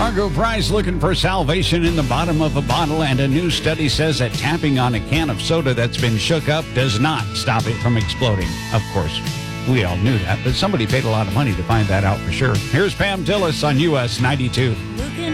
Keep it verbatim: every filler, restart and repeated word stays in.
Margot Price looking for salvation in the bottom of a bottle, and a new study says that tapping on a can of soda that's been shook up does not stop it from exploding. Of course, we all knew that, but somebody paid a lot of money to find that out for sure. Here's Pam Tillis on U S ninety-two.